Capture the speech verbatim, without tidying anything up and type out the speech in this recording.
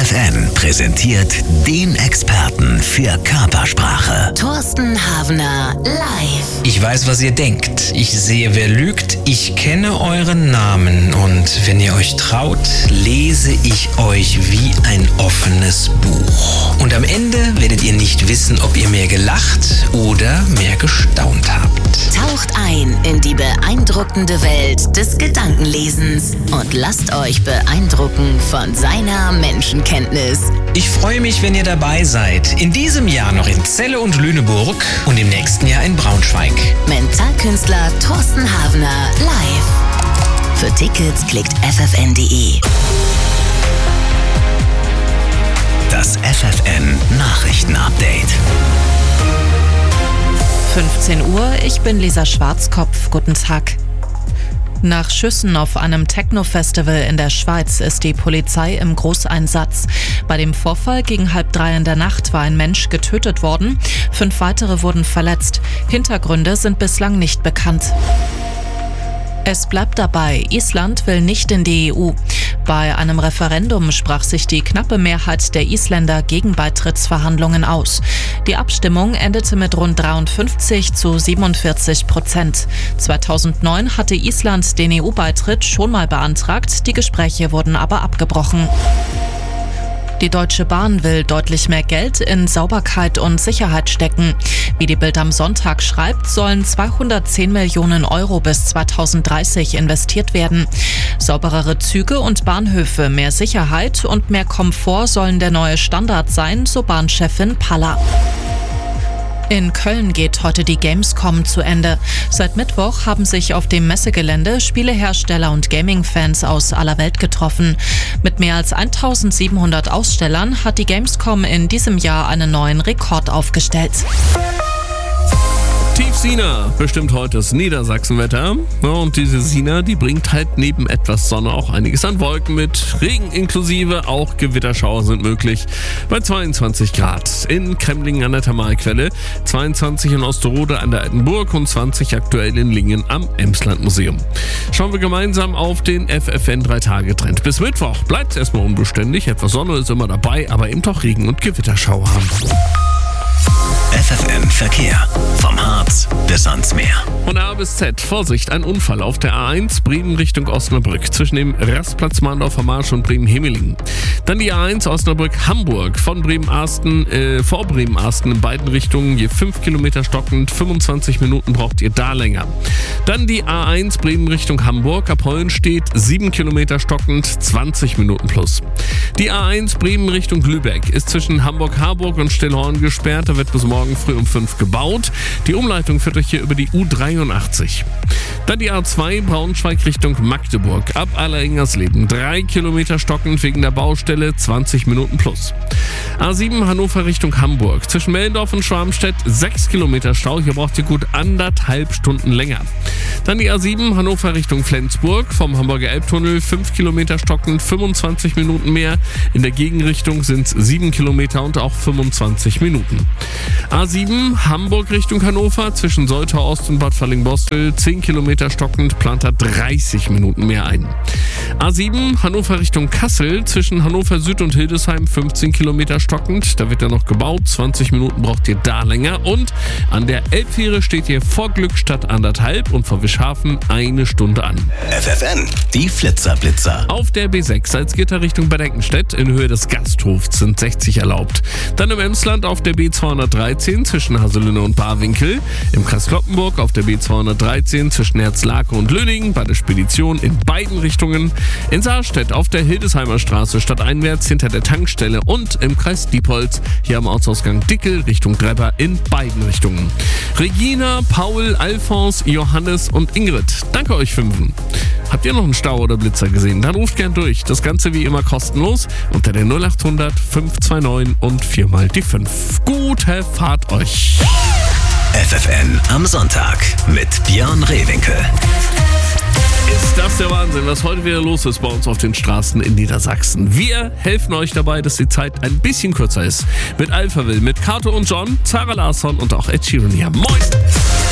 F N präsentiert den Experten für Körpersprache. Thorsten Havener live. Ich weiß, was ihr denkt. Ich sehe, wer lügt. Ich kenne euren Namen. Und wenn ihr euch traut, lese ich euch wie ein offenes Buch. Und am Ende werdet ihr nicht wissen, ob ihr mehr gelacht oder mehr gestaunt habt. Taucht ein in die beeindruckende Welt des Gedankenlesens und lasst euch beeindrucken von seiner Menschenkenntnis. Ich freue mich, wenn ihr dabei seid. In diesem Jahr noch in Celle und Lüneburg und im nächsten Jahr in Braunschweig. Mentalkünstler Thorsten Havener live. Für Tickets klickt f f n punkt d e. Das F F N Nachrichtenupdate. fünfzehn Uhr, ich bin Lisa Schwarzkopf. Guten Tag. Nach Schüssen auf einem Techno-Festival in der Schweiz ist die Polizei im Großeinsatz. Bei dem Vorfall gegen halb drei in der Nacht war ein Mensch getötet worden. Fünf weitere wurden verletzt. Hintergründe sind bislang nicht bekannt. Es bleibt dabei, Island will nicht in die E U. Bei einem Referendum sprach sich die knappe Mehrheit der Isländer gegen Beitrittsverhandlungen aus. Die Abstimmung endete mit rund dreiundfünfzig zu siebenundvierzig Prozent. zweitausendneun hatte Island den E U-Beitritt schon mal beantragt, die Gespräche wurden aber abgebrochen. Die Deutsche Bahn will deutlich mehr Geld in Sauberkeit und Sicherheit stecken. Wie die Bild am Sonntag schreibt, sollen zweihundertzehn Millionen Euro bis zweitausenddreißig investiert werden. Sauberere Züge und Bahnhöfe, mehr Sicherheit und mehr Komfort sollen der neue Standard sein, so Bahnchefin Paller. In Köln geht heute die Gamescom zu Ende. Seit Mittwoch haben sich auf dem Messegelände Spielehersteller und Gaming-Fans aus aller Welt getroffen. Mit mehr als eintausendsiebenhundert Ausstellern hat die Gamescom in diesem Jahr einen neuen Rekord aufgestellt. Tief Sina bestimmt heute das Niedersachsenwetter. Ja, und diese Sina, die bringt halt neben etwas Sonne auch einiges an Wolken mit. Regen inklusive, auch Gewitterschauer sind möglich. Bei zweiundzwanzig Grad in Kremlingen an der Thermalquelle, zweiundzwanzig in Osterode an der Altenburg und zwanzig aktuell in Lingen am Emsland-Museum. Schauen wir gemeinsam auf den F F N drei Tage Trend. Bis Mittwoch bleibt es erstmal unbeständig. Etwas Sonne ist immer dabei, aber eben doch Regen und Gewitterschauer. F F N Verkehr. Vom Harz bis ans Meer. Von A bis Z. Vorsicht, ein Unfall auf der A eins Bremen Richtung Osnabrück zwischen dem Rastplatz Mahndorfer Marsch und Bremen-Hemelingen. Dann die A eins Osnabrück-Hamburg von Bremen-Arsten, äh, vor Bremen-Arsten in beiden Richtungen, je fünf Kilometer stockend, fünfundzwanzig Minuten braucht ihr da länger. Dann die A eins Bremen Richtung Hamburg, ab Hollenstedt, sieben Kilometer stockend, zwanzig Minuten plus. Die A eins Bremen Richtung Lübeck ist zwischen Hamburg-Harburg und Stillhorn gesperrt, da wird bis morgen früh um fünf gebaut. Die Umleitung führt euch hier über die U dreiundachtzig. Dann die A zwei Braunschweig Richtung Magdeburg. Ab Allerengersleben drei Kilometer stockend wegen der Baustelle, zwanzig Minuten plus. A sieben Hannover Richtung Hamburg. Zwischen Mellendorf und Schwarmstedt sechs Kilometer Stau. Hier braucht ihr gut anderthalb Stunden länger. Dann die A sieben Hannover Richtung Flensburg. Vom Hamburger Elbtunnel fünf Kilometer stockend, fünfundzwanzig Minuten mehr. In der Gegenrichtung sind es sieben Kilometer und auch fünfundzwanzig Minuten. A sieben Hamburg Richtung Hannover. Zwischen Soltau Ost und Bad Fallingbostel zehn Kilometer stockend, plant er dreißig Minuten mehr ein. A sieben Hannover Richtung Kassel. Zwischen Hannover Süd und Hildesheim fünfzehn Kilometer stockend. Da wird er noch gebaut. zwanzig Minuten braucht ihr da länger. Und an der Elbfähre steht ihr vor Glückstadt anderthalb und vor Wischhafen eine Stunde an. F F N, die Flitzerblitzer. Auf der B sechs Salzgitter Richtung Bad Eckenstedt in Höhe des Gasthofs sind sechzig erlaubt. Dann im Emsland auf der B zweihundertdreizehn zwischen Haselünne und Barwinkel. Im Kreis Cloppenburg auf der B zweihundertdreizehn zwischen Herzlake und Löningen bei der Spedition in beiden Richtungen. In Saarstedt auf der Hildesheimer Straße stadteinwärts hinter der Tankstelle und im Kreis Diepholz hier am Ortsausgang Dickel Richtung Drebber in beiden Richtungen. Regina, Paul, Alphons, Johannes und Ingrid, danke euch Fünfen. Habt ihr noch einen Stau oder Blitzer gesehen? Dann ruft gern durch. Das Ganze wie immer kostenlos unter der null acht hundert fünf zwei neun und viermal die fünf. Gute Fahrt euch! F F N am Sonntag mit Björn Rehwinkel. Ist das der Wahnsinn, was heute wieder los ist bei uns auf den Straßen in Niedersachsen. Wir helfen euch dabei, dass die Zeit ein bisschen kürzer ist. Mit Alphaville, mit Kato und John, Zara Larsson und auch Ed Sheeran hier. Moin!